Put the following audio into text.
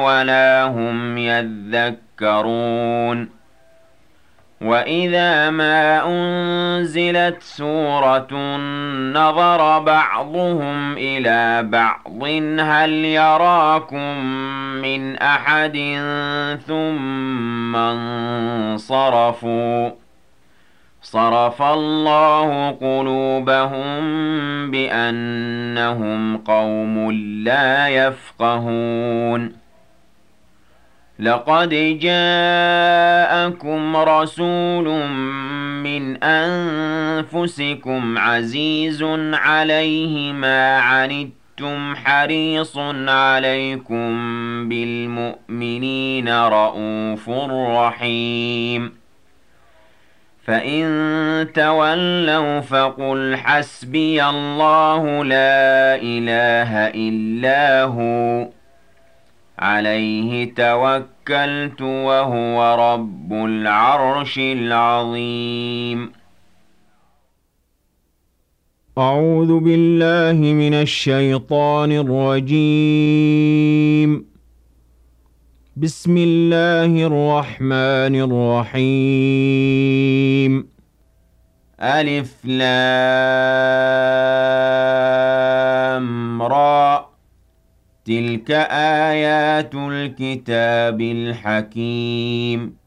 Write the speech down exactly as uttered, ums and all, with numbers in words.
ولا هم يذكرون وإذا ما أنزلت سورة نظر بعضهم إلى بعض هل يراكم من أحد ثم انصرفوا صرف الله قلوبهم بأنهم قوم لا يفقهون لقد جاءكم رسول من أنفسكم عزيز عليه ما عنتم حريص عليكم بالمؤمنين رءوف رحيم فإن تولوا فقل حسبي الله لا إله إلا هو عليه توكلت وهو رب العرش العظيم. أعوذ بالله من الشيطان الرجيم. بسم الله الرحمن الرحيم. ألف لام را تلك آيات الكتاب الحكيم